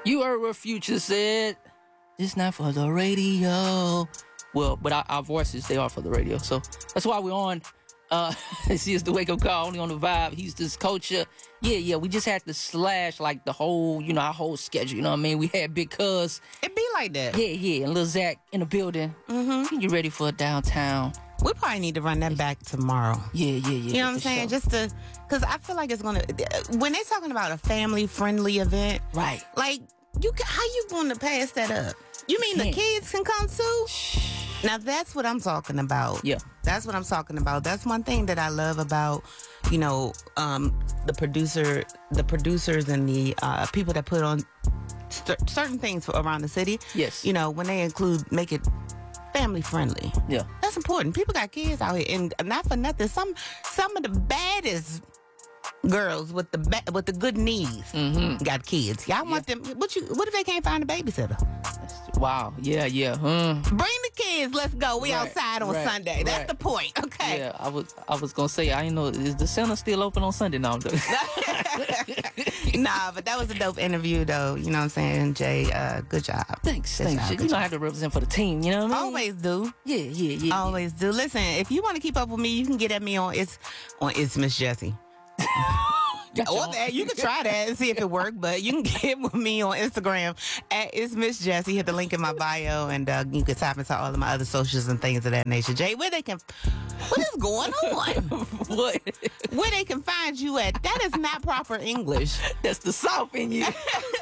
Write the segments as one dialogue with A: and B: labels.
A: You heard what Future said. It's not for the radio. Well, but our voices, they are for the radio. So that's why we're on. This is the Wake Up Call, only on the Vibe. Houston's Culture. Yeah. We just had to slash like the whole, our whole schedule. You know what I mean? We had Big Cuz.
B: It be like that.
A: Yeah. And Lil Zach in the building. Mm-hmm. You ready for downtown?
B: We probably need to run that back tomorrow.
A: Yeah.
B: You know what I'm saying?
A: Sure.
B: Just to, because I feel like it's going to, when they're talking about a family-friendly event.
A: Right.
B: Like, how you going to pass that up? You mean the kids can come too? Now that's what I'm talking about.
A: Yeah.
B: That's what I'm talking about. That's one thing that I love about, the producers and the people that put on certain things around the city.
A: Yes.
B: When they make it family friendly.
A: Yeah.
B: That's important. People got kids out here, and not for nothing. Some of the baddest girls with the good knees got kids. Y'all want them? What if they can't find a babysitter?
A: Wow. Yeah.
B: Bring the kids. Let's go. We outside on Sunday. That's the point. Okay.
A: Yeah. I was gonna say, I didn't know, is the center still open on Sunday? No, I'm joking.
B: Nah, but that was a dope interview, though. You know what I'm saying, Jay? Good job.
A: Thanks. You know, I have to represent for the team. You know what I mean?
B: Always do.
A: Yeah.
B: Always do. Listen, if you want to keep up with me, you can get at me on It's Miss Jessie. You can try that and see if it worked, but you can get with me on Instagram at It's Miss Jessie. Hit the link in my bio, and you can tap into all of my other socials and things of that nature. Jay, what is going on?
A: What?
B: Where they can find you at? That is not proper English.
A: That's the South in you.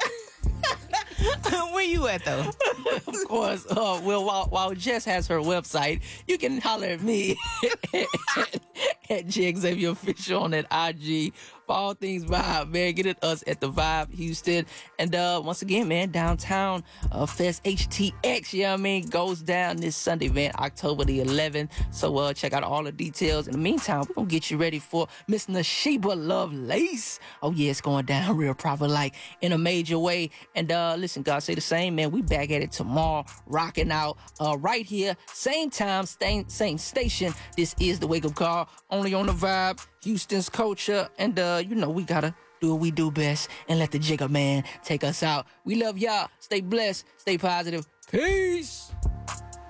B: Where you at, though?
A: Of course. While Jess has her website, you can holler at me at J Xavier Official on that IG. For all things Vibe, man, get at us at the Vibe Houston. And once again, man, downtown Fest HTX, you know what I mean, goes down this Sunday, man, October the 11th. So check out all the details. In the meantime, we're gonna get you ready for Miss Nashiba Lovelace. Oh yeah, it's going down real proper, like in a major way. And listen, God say the same, man. We back at it tomorrow, rocking out right here, same time, same station. This is the Wake Up Call, only on the Vibe, Houston's Culture. And we gotta do what we do best and let the Jigger Man take us out. We love y'all. Stay blessed, stay positive. Peace.